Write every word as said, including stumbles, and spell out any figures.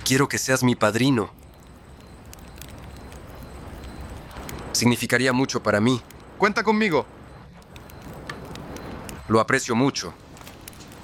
Quiero que seas mi padrino. Significaría mucho para mí. Cuenta conmigo. Lo aprecio mucho.